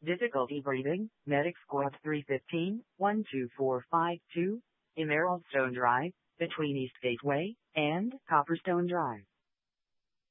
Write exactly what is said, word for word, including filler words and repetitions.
Difficulty breathing, Medic Squad three fifteen, one two four five two, Emerald Stone Drive, between East Gateway and Copperstone Drive.